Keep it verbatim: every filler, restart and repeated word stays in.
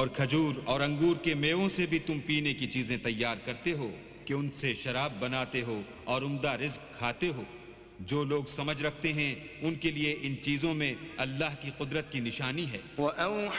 और खजूर और अंगूर के मेवों से भी तुम पीने की चीजें तैयार करते हो कि उनसे शराब बनाते हो और उम्दा रिज्क खाते हो। जो लोग समझ रखते हैं उनके लिए इन चीजों में अल्लाह की कुदरत की निशानी है।